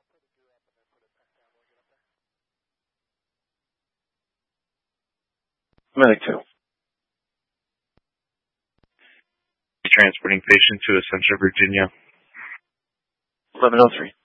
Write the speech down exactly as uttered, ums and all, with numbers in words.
Medic two. Transporting patient to Ascension, Virginia. eleven oh three.